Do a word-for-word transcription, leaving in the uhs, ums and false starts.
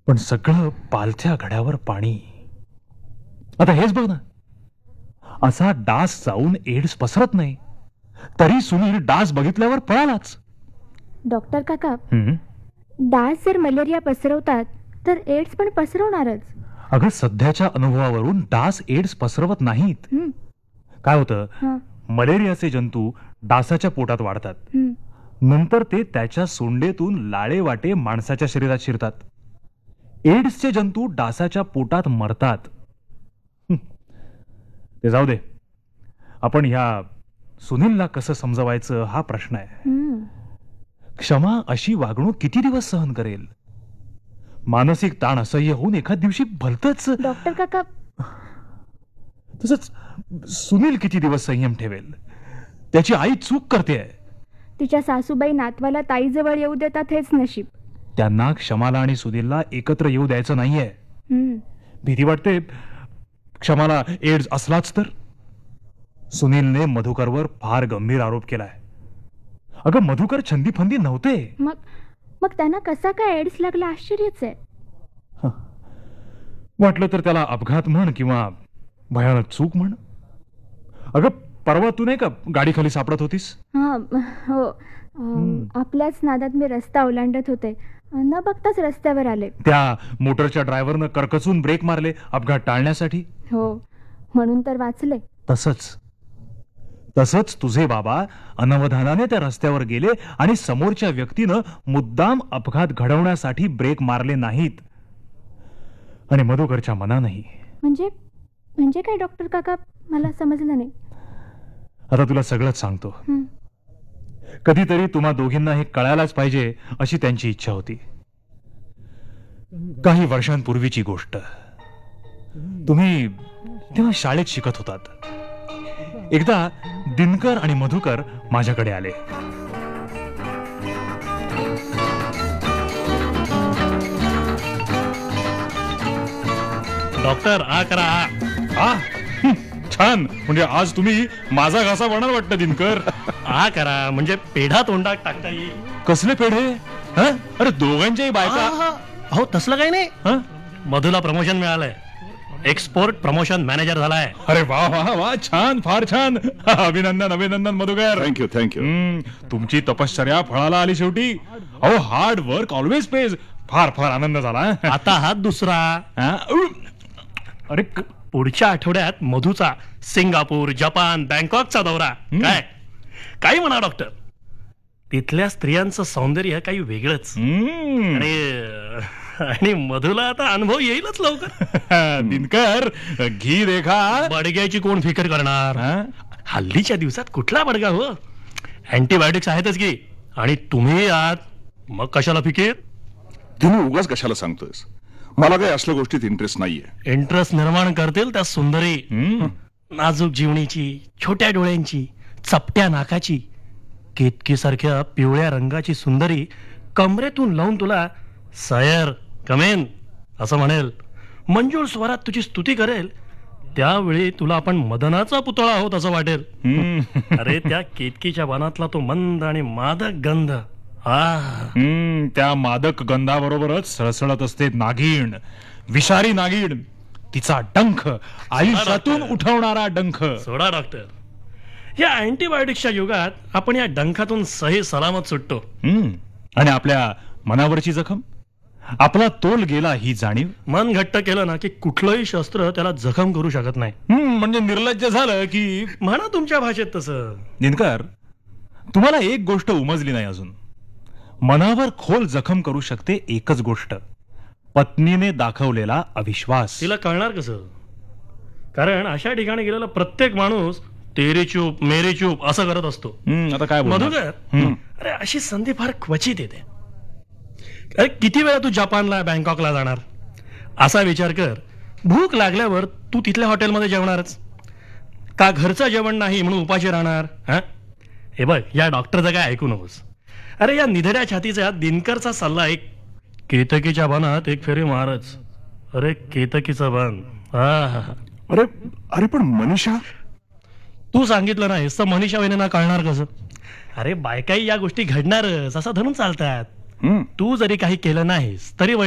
पण सगळं पालथ्या घड्यावर पाणी. आता हेच बघ ना, असा डास जाऊन एड्स पसरत नाही, तरी सुनील डास बघितल्यावर पळालाच. डॉक्टर काका, हम्म. डास जर मलेरिया पसरवतात तर एड्स पण पसरवणारच. अगं, सध्याच्या अनुभवावरून डास एड्स पसरवत नाहीत. हं, काय होतं, हां, मलेरियाचे जंतू डासाच्या पोटात वाढतात, हं. नंतर ते त्याच्या सोंडेतून लाळे वाटे माणसाच्या शरीरात शिरतात. एड्सचे जंतू डासाच्या पोटात मरतात. हं. ते जाऊ दे, आपण ह्या सुनीलला कसं समजवायचं हा प्रश्न आहे. हं. क्षमा अशी वागणूक किती दिवस सहन करेल? मानसिक ताण असह्य होऊन एखाद दिवशी भलतच. डॉक्टर काका, तसंच सुनील किती दिवस संयम ठेवेल? त्याची आई चूक करते. तिच्या सासूबाई नातवाला ताईजवळ येऊ देतात हेच नशीब. त्यांना क्षमाला आणि सुनीलला एकत्र येऊ द्यायचं नाहीये. हं. भीती वाटते क्षमाला एड्स असलाच तर. सुनीलने मधुकरवर फार गंभीर आरोप केलाय. अगं, मधुकर छंदीफंदी नव्हते. मग मग त्यांना कसा काय एड्स लागला आश्चर्यच आहे. वाटलं तर त्याला अपघात म्हण किंवा भयानक चूक म्हण. अगं, परवा तू नाही का गाडी खाली सापडत होतीस? हा, हो. अं, आपल्याच नादात मी रस्ता ओलांडत होते, न बघताच रस्त्यावर आले. त्या मोटरच्या ड्रायव्हरनं करकचून ब्रेक मारले अपघात टाळण्यासाठी. हो, म्हणून तर वाचले. तसंच तसंच तुझे बाबा अनवधानाने त्या रस्त्यावर गेले आणि समोरच्या व्यक्तीनं मुद्दाम अपघात घडवण्यासाठी ब्रेक मारले नाहीत. आणि मधुकरच्या मनानही. म्हणजे म्हणजे काय डॉक्टर काका, मला समजलं नाही. आता तुला सगळंच सांगतो. हं. कधीतरी तुम्हा दोघींना हे कळायलाच पाहिजे अशी त्यांची इच्छा होती. काही वर्षांपूर्वीची गोष्ट. तुम्ही तेव्हा शाळेत शिकत होतात. एकदा दिनकर आणि मधुकर माझ्याकडे आले. डॉक्टर आ करा आ. आ, हं, छान. म्हणजे आज तुम्ही माझा घासा बनणार वाटतं दिनकर. आ करा म्हणजे पेढा तोंडात टाकता येईल. कसले पेढे? हं? अरे, दोघांच्याही बायका. आ, अहो तसलं काही नाही. हं? मधुला प्रमोशन मिळालंय. एक्सपोर्ट प्रमोशन मॅनेजर झालाय. अरे वा वा वा, छान, फार छान. अभिनंदन अभिनंदन मधुकर. Thank you thank you. हं, तुमची तपश्चर्या फळाला आली शेवटी. अहो, हार्ड वर्क ऑलवेज पेज. फार फार आनंद झाला. आता हा दुसरा. हं? उ, अरे, क- पुढच्या आठवड्यात मधुचा सिंगापूर, जपान, बँकॉकचा दौरा. काय काही म्हणा डॉक्टर, तिथल्या स्त्रियांचं सौंदर्य काही वेगळंच. हं. आणि आणि मधुला आता अनुभव येईलच लवकर. दिनकर, घी देखा. बडग्याची कोण फिकर करणार? हं? हल्लीच्या दिवसात कुठला बडगा हो? अँटीबायोटिक्स आहेतच की. आणि तुम्ही आहात, मग कशाला फिकीर? तुम्ही उगाच कशाला सांगतोयस? मला काही असल्या गोष्टीत इंटरेस्ट नाहीये. इंटरेस्ट निर्माण करतील त्या सुंदरी, हं? नाजूक जीवणीची, छोट्या डोळ्यांची, चपट्या नाकाची, केतकीसारख्या पिवळ्या रंगाची सुंदरी कमरेतून लावून तुला सयर कमेन असं म्हणेल, मंजूळ स्वरात तुझी स्तुती करेल. त्यावेळी तुला आपण मदनाचा पुतळा आहोत असं वाटेल. हं. अरे, त्या केतकीच्या वनातला तो मंद आणि मादक गंध. आ हं, त्या मादक गंधाबरोबरच सळसळत असते नागिण, विषारी नागिण. तिचा डंख, आयुष्यातून उठवणारा डंख. सोडा डॉक्टर, या अँटीबायोटिक्सच्या युगात आपण या डंखातून सही सलामत सुटतो. हं. आणि आपल्या मनावरची जखम, आपला तोल गेला ही जाणीव. मन घट्ट केलं ना की कुठलंही शस्त्र त्याला जखम करू शकत नाही. हं, म्हणजे निर्लज्ज झालं की. म्हणा तुमच्या भाषेत तसं. दिनकर, तुम्हाला एक गोष्ट उमजली नाही अजून. मनावर खोल जखम करू शकते एकच गोष्ट, पत्नीने दाखवलेला अविश्वास. तिला कळणार कसं? कारण अशा ठिकाणी गेलेला प्रत्येक माणूस तेरी चूप मेरी चूप असं करत असतो. हं, आता काय बोलणार? मधुकर, हं. अरे अशी संधी फार क्वचित येते. अरे किती वेळा तू जपानला बँकॉकला जाणार? असा विचार कर. भूक लागल्यावर तू तिथल्या हॉटेलमध्ये जेवणारच का? घरचं जेवण नाही म्हणून उपाशी राहणार? हा, हे बघ, या डॉक्टरचं काय ऐकू नकोस. अरे या निधड्या छातीचा दिनकरचा सल्ला ऐक. केतकीच्या बनात एक फेरी मारच. अरे केतकीचं बन. हा, अरे अरे पण मनीषा. तू सांगितलं नाहीस तर मनीषा वहिनींना कळणार कसं? अरे बायकाई या गोष्टी घडणारच असं धरून चालतात. हं. तू जरी काही केलं नाहीस तरी